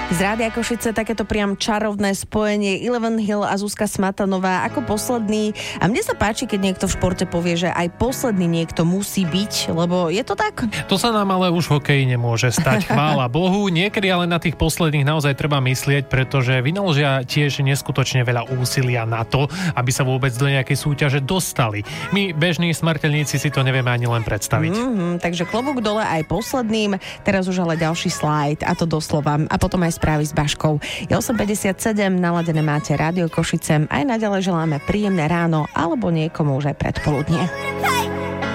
Z Rádia Košice takéto priam čarovné spojenie Eleven Hill a Zuzka Smatanová ako posledný. A mne sa páči, keď niekto v športe povie, že aj posledný niekto musí byť, lebo je to tak? To sa nám ale už v hokeji nemôže stať, chvála Bohu. Niekedy ale na tých posledných naozaj treba myslieť, pretože vynaložia tiež neskutočne veľa úsilia na to, aby sa vôbec do nejakej súťaže dostali. My, bežní smrteľníci, si to nevieme ani len predstaviť. Takže klobúk dole aj posledným. Teraz už ale ďalší slajd, a to doslova. A potom aj správy s Baškou. Je 8:57, naladené máte Rádio Košice. Aj naďalej želáme príjemné ráno, alebo niekomu už aj predpoludnie.